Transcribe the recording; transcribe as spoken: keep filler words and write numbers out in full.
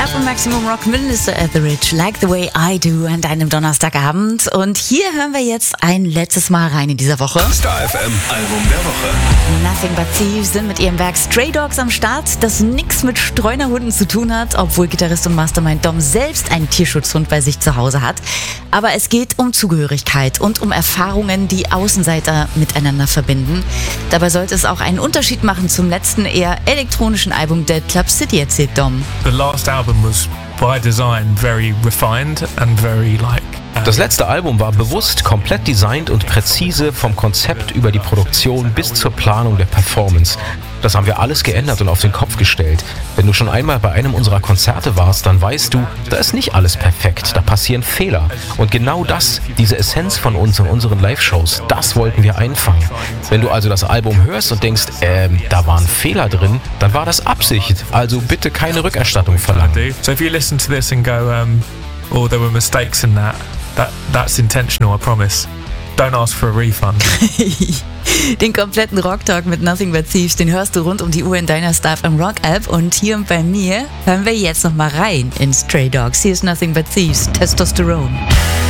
F M Maximum Rock mit Mister Etheridge, Like the Way I Do an deinem Donnerstagabend. Und hier hören wir jetzt ein letztes Mal rein in dieser Woche. Star F M Album der Woche. Nothing But Thieves sind mit ihrem Werk Stray Dogs am Start, das nichts mit Streunerhunden zu tun hat, obwohl Gitarrist und Mastermind Dom selbst einen Tierschutzhund bei sich zu Hause hat. Aber es geht um Zugehörigkeit und um Erfahrungen, die Außenseiter miteinander verbinden. Dabei sollte es auch einen Unterschied machen zum letzten eher elektronischen Album Dead Club City, erzählt Dom. The last album was by design very refined and very like Das letzte Album war bewusst komplett designt und präzise, vom Konzept über die Produktion bis zur Planung der Performance. Das haben wir alles geändert und auf den Kopf gestellt. Wenn du schon einmal bei einem unserer Konzerte warst, dann weißt du, da ist nicht alles perfekt, da passieren Fehler. Und genau das, diese Essenz von uns und unseren Live-Shows, das wollten wir einfangen. Wenn du also das Album hörst und denkst, ähm, da waren Fehler drin, dann war das Absicht. Also bitte keine Rückerstattung verlangen. So if you listen to this and go, um, oh, there were mistakes in that, that that's intentional, I promise. Don't ask for a refund. Den kompletten Rock-Talk mit Nothing But Thieves, den hörst du rund um die Uhr in deiner Star F M Rock-App. Und hier bei mir hören wir jetzt noch mal rein in Stray Dogs. Hier ist Nothing But Thieves, Testosterone.